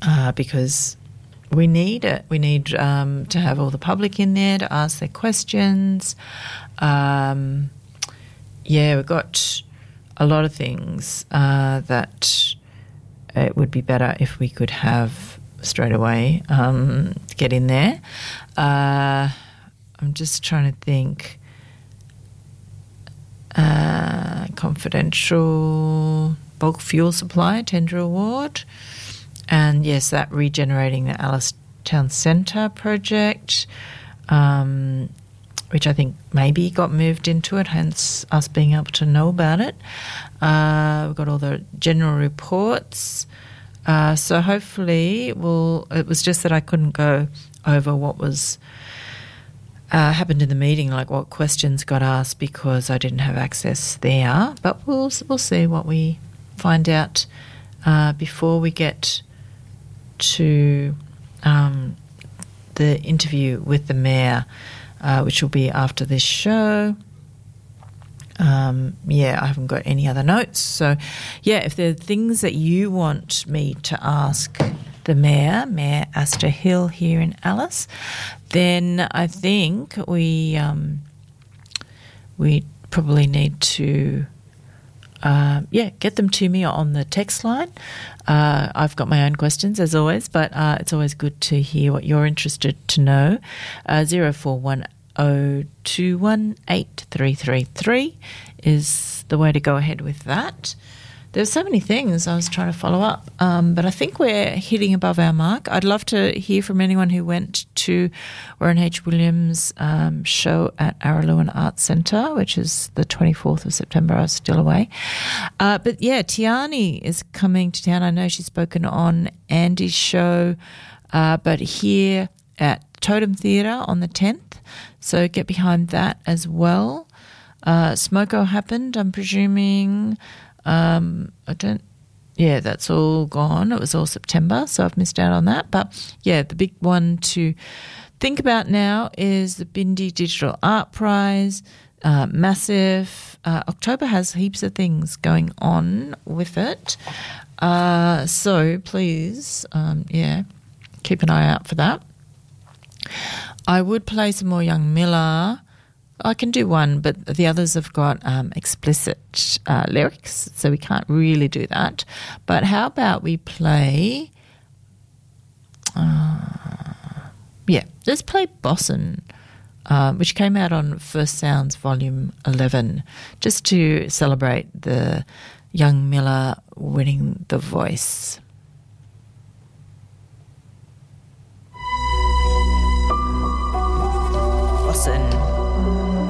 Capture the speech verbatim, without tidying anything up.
uh, because we need it. We need um, to have all the public in there to ask their questions. Um, yeah, we've got a lot of things uh, that it would be better if we could have straight away um, to get in there. Uh, I'm just trying to think. Uh, confidential bulk fuel supply tender award. And yes, that regenerating the Alice Town Centre project, um, which I think maybe got moved into it, hence us being able to know about it. Uh, we've got all the general reports. Uh, so hopefully we'll, it was just that I couldn't go over what was uh, happened in the meeting, like what questions got asked, because I didn't have access there. But we'll we'll see what we find out uh, before we get to um, the interview with the mayor, uh, which will be after this show. Um, yeah, I haven't got any other notes. So, yeah, if there are things that you want me to ask the mayor, Mayor Asta Hill here in Alice, then I think we um, we probably need to Uh, yeah, get them to me on the text line. Uh, I've got my own questions, as always, but uh, it's always good to hear what you're interested to know. Uh, zero four one zero two one eight three three three is the way to go ahead with that. There's so many things I was trying to follow up, um, but I think we're hitting above our mark. I'd love to hear from anyone who went to Warren H. Williams' um, show at Araluen Arts Centre, which is the twenty-fourth of September. I was still away. Uh, but, yeah, Tiani is coming to town. I know she's spoken on Andy's show, uh, but here at Totem Theatre on the tenth. So get behind that as well. Uh, Smoko happened, I'm presuming. Um, I don't, yeah, that's all gone. It was all September, so I've missed out on that. But, yeah, the big one to think about now is the Bindi Digital Art Prize, uh, massive. Uh, October has heaps of things going on with it. Uh, so please, um, yeah, keep an eye out for that. I would play some more Young Miller. I can do one, but the others have got um, explicit uh, lyrics, so we can't really do that. But how about we play, uh, yeah, let's play Bossin, uh, which came out on First Sounds Volume eleven, just to celebrate the Young Miller winning The Voice. Bossin.